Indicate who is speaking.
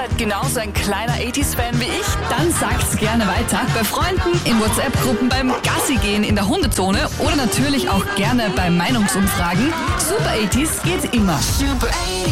Speaker 1: seid genauso ein kleiner 80s-Fan wie ich?
Speaker 2: Dann sagt's gerne weiter. Bei Freunden, in WhatsApp-Gruppen, beim Gassi-Gehen in der Hundezone oder natürlich auch gerne bei Meinungsumfragen. Super 80s geht immer.
Speaker 3: Super 80s.